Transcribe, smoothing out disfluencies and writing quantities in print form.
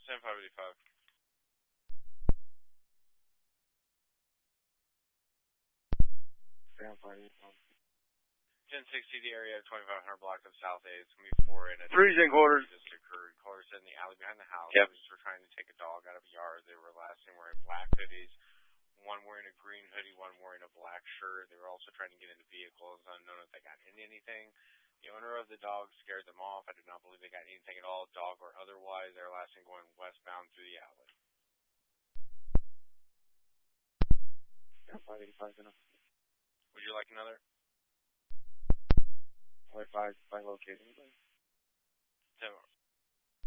Same 585. 1060, the area of 2500 block of South 8. It's going to be 4 in it. Freezing quarters. Just occurred. Callers in the alley behind the house. Yep. They were trying to take a dog out of a yard. They were last seen wearing black hoodies. One wearing a green hoodie, one wearing a black shirt. They were also trying to get into vehicles. Unknown if they got into anything. The owner of the dog scared them off. I do not believe they got anything at all, dog or otherwise. They were last seen going westbound through the alley. Yeah, 585 enough. Would you like another? 5 located. 10